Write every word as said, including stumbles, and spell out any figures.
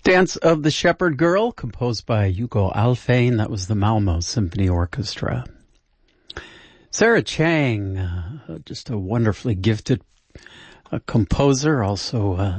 Dance of the Shepherd Girl, composed by Hugo Alfane. That was the Malmo Symphony Orchestra. Sarah Chang, uh, just a wonderfully gifted uh, composer, also uh,